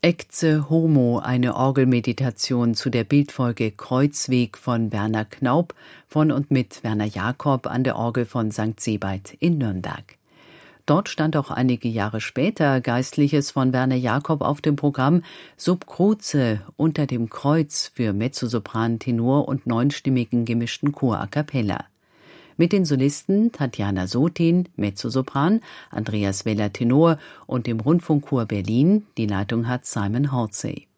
Ecce Homo, eine Orgelmeditation zu der Bildfolge Kreuzweg von Werner Knaub von und mit Werner Jakob an der Orgel von St. Sebald in Nürnberg. Dort stand auch einige Jahre später Geistliches von Werner Jakob auf dem Programm Sub Cruce, unter dem Kreuz, für Mezzosopran, Tenor und neunstimmigen gemischten Chor a cappella. Mit den Solisten Tatjana Sotin, Mezzosopran, Andreas Weller, Tenor und dem Rundfunkchor Berlin. Die Leitung hat Simon Halsey.